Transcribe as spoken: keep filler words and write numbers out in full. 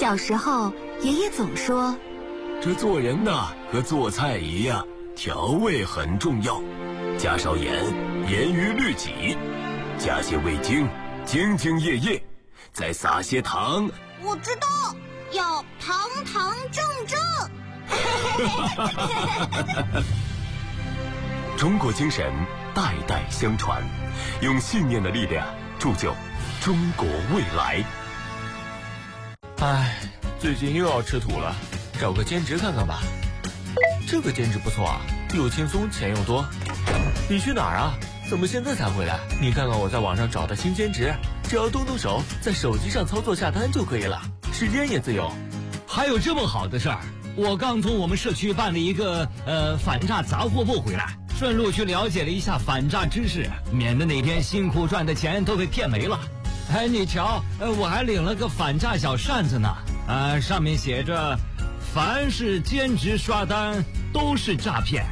小时候，爷爷总说， 这做人呐，和做菜一样，调味很重要。加少盐，严于律己；加些味精，兢兢业业；再撒些糖。 我知道，要堂堂正正。 中国精神代代相传，用信念的力量铸就中国未来。 唉，最近又要吃土了，找个兼职看看吧。这个兼职不错啊，又轻松钱又多。你去哪儿啊？怎么现在才回来？你看看我在网上找的新兼职，只要动动手，在手机上操作下单就可以了，时间也自由。 还有这么好的事儿？我刚从我们社区办的一个呃反诈杂货部回来，顺路去了解了一下反诈知识，免得哪天辛苦赚的钱都被骗没了。哎，你瞧，呃，我还领了个反诈小扇子呢，啊、呃，上面写着，凡是兼职刷单都是诈骗。